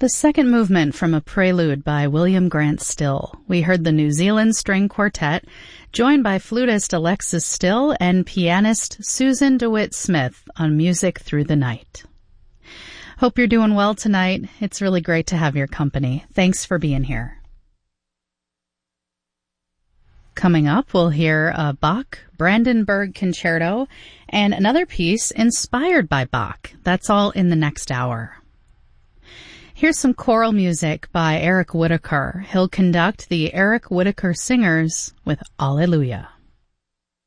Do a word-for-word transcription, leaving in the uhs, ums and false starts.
The second movement from a prelude by William Grant Still. We heard the New Zealand String Quartet, joined by flutist Alexis Still and pianist Susan DeWitt Smith on Music Through the Night. Hope you're doing well tonight. It's really great to have your company. Thanks for being here. Coming up, we'll hear a Bach Brandenburg Concerto and another piece inspired by Bach. That's all in the next hour. Here's some choral music by Eric Whitacre. He'll conduct the Eric Whitacre Singers with Alleluia.